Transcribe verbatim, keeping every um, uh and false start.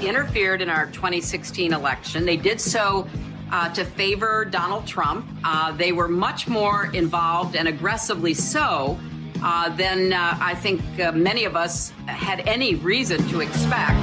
interfered in our twenty sixteen election. They did so uh, to favor Donald Trump. Uh, they were much more involved, and aggressively so, uh, than uh, I think uh, many of us had any reason to expect.